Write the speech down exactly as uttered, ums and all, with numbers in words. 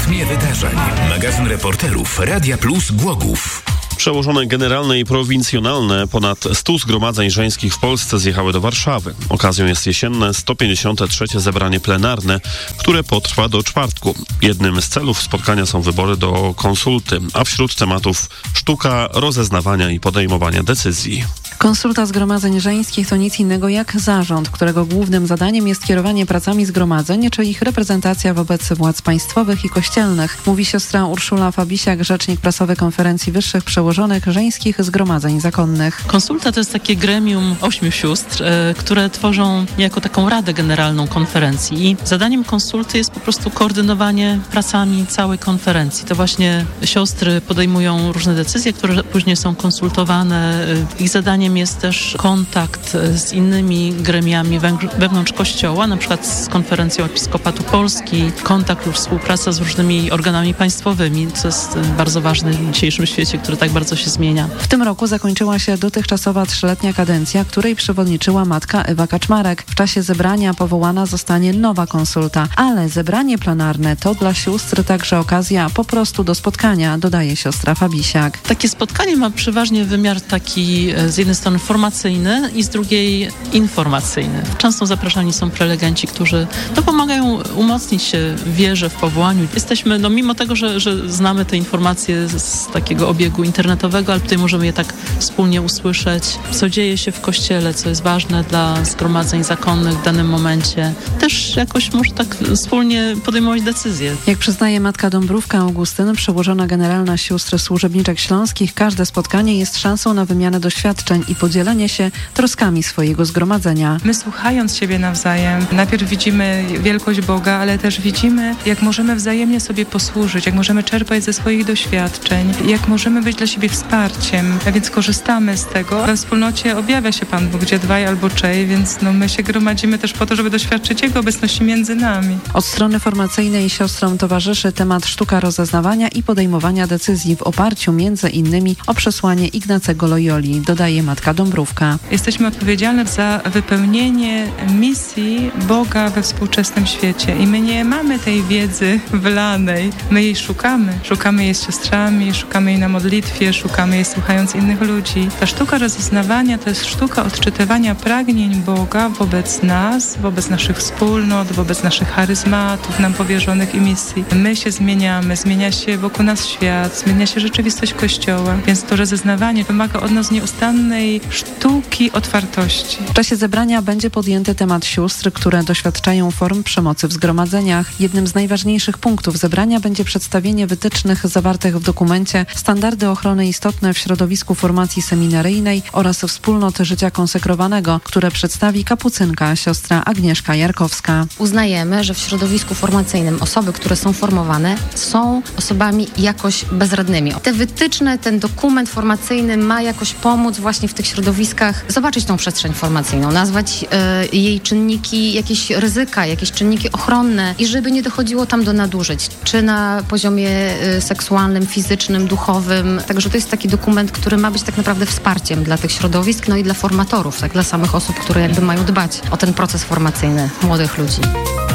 Rytmie wydarzeń. Magazyn reporterów Radia Plus Głogów. Przełożone generalne i prowincjonalne ponad stu zgromadzeń żeńskich w Polsce zjechały do Warszawy. Okazją jest jesienne sto pięćdziesiąte trzecie zebranie plenarne, które potrwa do czwartku. Jednym z celów spotkania są wybory do konsulty, a wśród tematów sztuka rozeznawania i podejmowania decyzji. Konsulta zgromadzeń żeńskich to nic innego jak zarząd, którego głównym zadaniem jest kierowanie pracami zgromadzeń, czy ich reprezentacja wobec władz państwowych i kościelnych, mówi siostra Urszula Fabisiak, rzecznik prasowy Konferencji Wyższych Przełożonych Żeńskich Zgromadzeń Zakonnych. Konsulta to jest takie gremium ośmiu sióstr, e, które tworzą niejako taką Radę Generalną Konferencji i zadaniem konsulty jest po prostu koordynowanie pracami całej konferencji. To właśnie siostry podejmują różne decyzje, które później są konsultowane. Ich zadaniem jest też kontakt z innymi gremiami wewnątrz Kościoła, na przykład z Konferencją Episkopatu Polski, kontakt lub współpraca z różnymi organami państwowymi, co jest bardzo ważne w dzisiejszym świecie, który tak bardzo się zmienia. W tym roku zakończyła się dotychczasowa trzyletnia kadencja, której przewodniczyła matka Ewa Kaczmarek. W czasie zebrania powołana zostanie nowa konsulta, ale zebranie plenarne to dla sióstr także okazja po prostu do spotkania, dodaje siostra Fabisiak. Takie spotkanie ma przeważnie wymiar taki z jednej strony formacyjny i z drugiej informacyjny. Często zapraszani są prelegenci, którzy no, pomagają umocnić się w wierze, w powołaniu. Jesteśmy, no mimo tego, że, że znamy te informacje z, z takiego obiegu internetowego, ale tutaj możemy je tak wspólnie usłyszeć, co dzieje się w Kościele, co jest ważne dla zgromadzeń zakonnych w danym momencie. Też jakoś może tak wspólnie podejmować decyzje. Jak przyznaje matka Dąbrówka Augustyn, przełożona generalna sióstr służebniczek śląskich, każde spotkanie jest szansą na wymianę doświadczeń i podzielenie się troskami swojego zgromadzenia. My słuchając siebie nawzajem, najpierw widzimy wielkość Boga, ale też widzimy, jak możemy wzajemnie sobie posłużyć, jak możemy czerpać ze swoich doświadczeń, jak możemy być dla siebie wsparciem, a więc korzystamy z tego. We wspólnocie objawia się Pan Bóg, gdzie dwaj albo trzej, więc no, my się gromadzimy też po to, żeby doświadczyć Jego obecności między nami. Od strony formacyjnej siostrom towarzyszy temat sztuka rozeznawania i podejmowania decyzji w oparciu między innymi o przesłanie Ignacego Loyoli, dodaje matka Dąbrówka. Jesteśmy odpowiedzialne za wypełnienie misji Boga we współczesnym świecie i my nie mamy tej wiedzy wylanej. My jej szukamy. Szukamy jej z siostrami, szukamy jej na modlitwie, szukamy jej słuchając innych ludzi. Ta sztuka rozeznawania to jest sztuka odczytywania pragnień Boga wobec nas, wobec naszych wspólnot, wobec naszych charyzmatów nam powierzonych i misji. My się zmieniamy, zmienia się wokół nas świat, zmienia się rzeczywistość Kościoła, więc to rozeznawanie wymaga od nas nieustannej sztuki otwartości. W czasie zebrania będzie podjęty temat sióstr, które doświadczają form przemocy w zgromadzeniach. Jednym z najważniejszych punktów zebrania będzie przedstawienie wytycznych zawartych w dokumencie Standardy ochrony istotne w środowisku formacji seminaryjnej oraz wspólnot życia konsekrowanego, które przedstawi kapucynka siostra Agnieszka Jarkowska. Uznajemy, że w środowisku formacyjnym osoby, które są formowane, są osobami jakoś bezradnymi. Te wytyczne, ten dokument formacyjny ma jakoś pomóc właśnie w tych środowiskach zobaczyć tą przestrzeń formacyjną, nazwać y, jej czynniki, jakieś ryzyka, jakieś czynniki ochronne i żeby nie dochodziło tam do nadużyć, czy na poziomie y, seksualnym, fizycznym, duchowym. Także to jest taki dokument, który ma być tak naprawdę wsparciem dla tych środowisk, no i dla formatorów, tak, dla samych osób, które jakby mają dbać o ten proces formacyjny młodych ludzi.